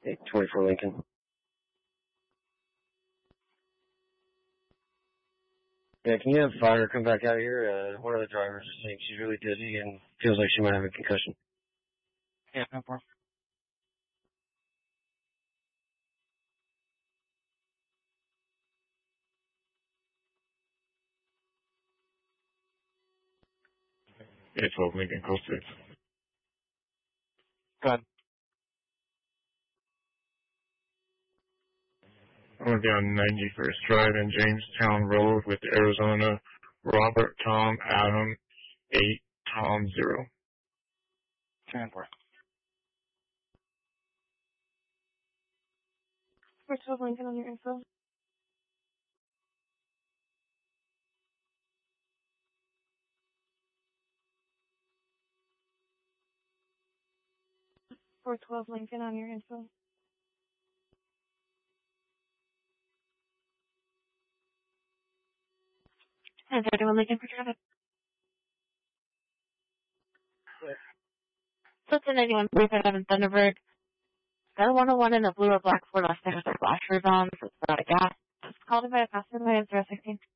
824 Lincoln. Yeah, can you have fire come back out here? One of the drivers is saying she's really dizzy and feels like she might have a concussion. Yeah, no problem. It's 12 Lincoln Coast 6. Go ahead. I'm going to be on 91st Drive and Jamestown Road with Arizona, Robert, Tom, Adam, 8, Tom, 0. 294. For 12 Lincoln on your info. For 12 Lincoln on your info. 31 Lincoln for traffic. So it's a 91 357 Thunderbird. Got a 101 in a blue or black Ford Mustang with flashers on, so it's out of gas. Just called it by a passenger by 016.